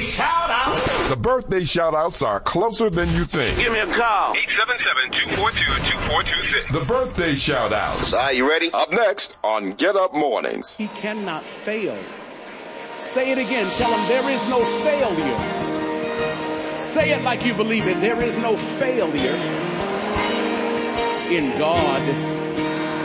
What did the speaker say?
shout out. The birthday shout outs are closer than you think. Give me a call. 877-242-2426. The birthday shout outs. All right, you ready? Up next on Get Up Mornings. He cannot fail. Say it again. Tell him there is no failure. Say it like you believe it. There is no failure in God.